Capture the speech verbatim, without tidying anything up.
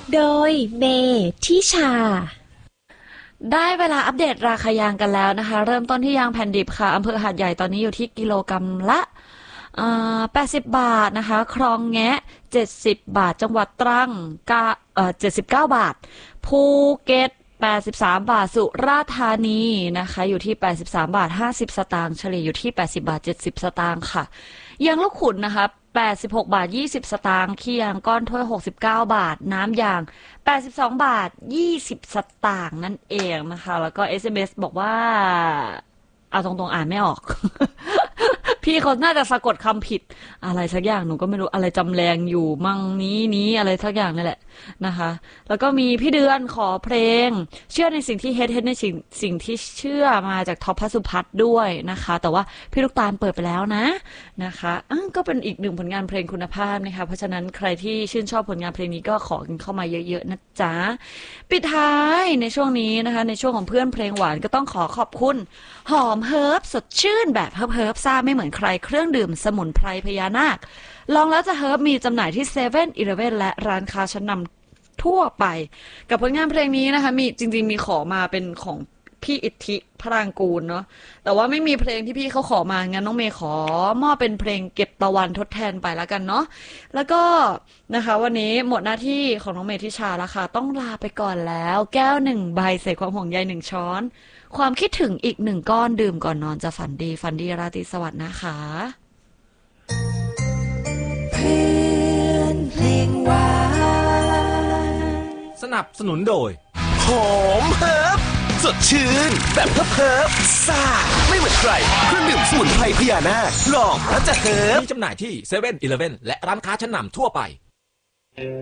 โดยเมทิชาได้เวลาอัปเดตราคายางกันแล้วนะคะเริ่มต้นที่ยางแผ่นดิบค่ะอำเภอหาดใหญ่ตอนนี้อยู่ที่กิโลกรัมละแปดสิบบาทนะคะคลองแงะเจ็ดสิบบาทจังหวัดตรังกาเอ่อเจ็ดสิบเก้าบาทภูเก็ตแปดสิบสามบาทสุราษฎร์ธานีนะคะอยู่ที่แปดสิบสามบาทห้าสิบสตางค์เฉลี่ยอยู่ที่แปดสิบบาทเจ็ดสิบสตางค์ค่ะยางลูกขุ่นนะคะแปดสิบหกบาทยี่สิบสตางค์ขี้ยางก้อนถ้วยหกสิบเก้าบาทน้ำยางแปดสิบสองบาทยี่สิบสตางค์นั่นเองนะคะแล้วก็ เอส เอ็ม เอส บอกว่าเอาตรงๆอ่านไม่ออก พี่เขาน่าจะสะกดคำผิดอะไรสักอย่างหนูก็ไม่รู้อะไรจำแรงอยู่มั่งนี้นี้อะไรสักอย่างนี่แหละนะคะแล้วก็มีพี่เดือนขอเพลงเชื่อในสิ่งที่เฮ็ดเฮ็ดในสิ่งสิ่งที่เชื่อมาจากท็อปพัสุพัฒน์ด้วยนะคะแต่ว่าพี่ลูกตาลเปิดไปแล้วนะนะคะก็เป็นอีกหนึ่งผลงานเพลงคุณภาพนะคะเพราะฉะนั้นใครที่ชื่นชอบผลงานเพลงนี้ก็ขอกันเข้ามาเยอะๆนะจ๊ะปิดท้ายในช่วงนี้นะคะในช่วงของเพื่อนเพลงหวานก็ต้องขอขอบคุณหอมเฮิร์บสดชื่นแบบเฮิร์บเฮิร์บซ่าไม่เหมือนใครเครื่องดื่มสมุนไพรพญานาคลองแล้วจะเฮิร์บมีจำหน่ายที่เซเว่นอีเลฟเว่นและร้านค้าชั้นนำทั่วไปกับผลงานเพลงนี้นะคะมีจริงๆมีขอมาเป็นของพี่อิทธิพรางกูลเนาะแต่ว่าไม่มีเพลงที่พี่เขาขอมางั้นน้องเมย์ขอมอบเป็นเพลงเก็บตะวันทดแทนไปแล้วกันเนาะแล้วก็นะคะวันนี้หมดหน้าที่ของน้องเมย์ทิชาแล้วค่ะต้องลาไปก่อนแล้วแก้วหนึ่งใบใส่ความห่วงใยหนึ่งช้อนความคิดถึงอีกหนึ่งก้อนดื่มก่อนนอนจะฝันดีฝันดีราตรีสวัสดิ์นะคะเพื่อนเพลงหวานสนับสนุนโดยหอมเฮิร์บสดชื่นแบบเฮิร์บเฮิร์บซ่าไม่เหมือนใครเครื่องดื่มสมุนไพรพญานาคลองแล้วจะเฮิร์บมีจำหน่ายที่เซเว่นอีเลฟเว่นและร้านค้าชั้นนำทั่วไป